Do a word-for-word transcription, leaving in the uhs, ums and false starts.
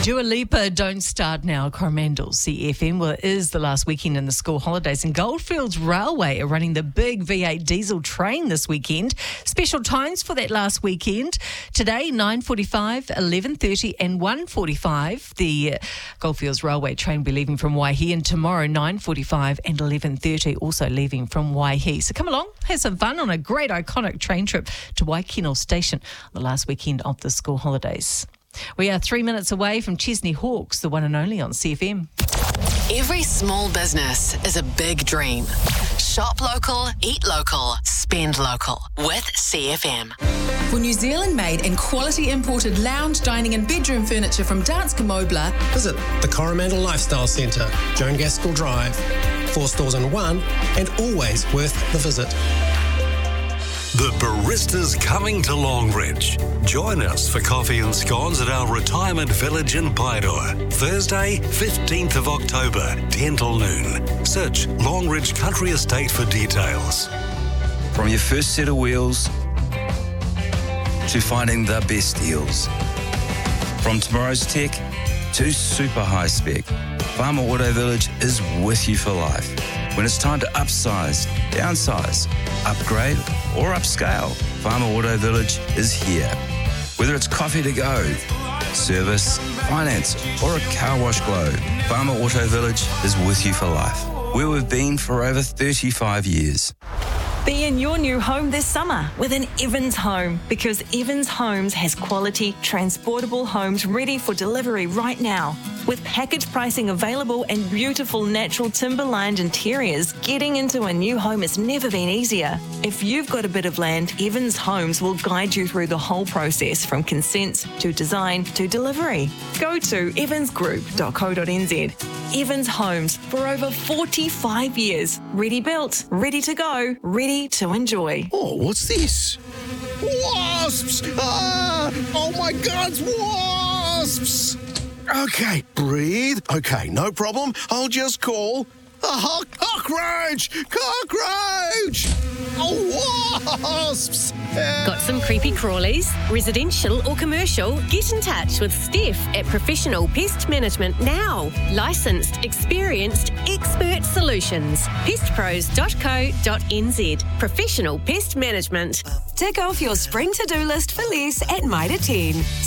Dua Lipa, Don't Start Now, Coromandel C F M. Well, it is the last weekend in the school holidays, and Goldfields Railway are running the big V eight diesel train this weekend. Special times for that last weekend. Today, nine forty-five, eleven thirty and one forty-five. The Goldfields Railway train will be leaving from Waihi, and tomorrow, nine forty-five and eleven thirty, also leaving from Waihi. So come along, have some fun on a great iconic train trip to Waikino Station the last weekend of the school holidays. We are three minutes away from Chesney Hawkes, the one and only on C F M. Every small business is a big dream. Shop local, eat local, spend local with C F M. For New Zealand-made and quality imported lounge, dining and bedroom furniture from Danske Møbler, visit the Coromandel Lifestyle Centre, Joan Gaskell Drive. Four stores in one, and always worth the visit. The Barista's coming to Longridge. Join us for coffee and scones at our retirement village in Paeroa. Thursday, fifteenth of October, ten till noon. Search Longridge Country Estate for details. From your first set of wheels to finding the best deals. From tomorrow's tech to super high spec, Farmer Auto Village is with you for life. When it's time to upsize, downsize, upgrade or upscale, Farmer Auto Village is here. Whether it's coffee to go, service, finance or a car wash glow, Farmer Auto Village is with you for life. Where we've been for over thirty-five years. Be in your new home this summer with an Evans home, because Evans Homes has quality, transportable homes ready for delivery right now. With package pricing available and beautiful natural timber-lined interiors, getting into a new home has never been easier. If you've got a bit of land, Evans Homes will guide you through the whole process, from consent to design to delivery. Go to evans group dot co dot n z. Evans Homes, for over forty-five years. Ready built, ready to go, ready to enjoy. Oh, what's this? Wasps! Ah! Oh my God, it's wasps! Okay, breathe. Okay, no problem. I'll just call a ho- cockroach! Cockroach! Oh, wasps! Got some creepy crawlies? Residential or commercial? Get in touch with Steph at Professional Pest Management now. Licensed, experienced, expert solutions. pest pros dot co dot n z. Professional Pest Management. Tick off your spring to-do list for less at Mitre ten.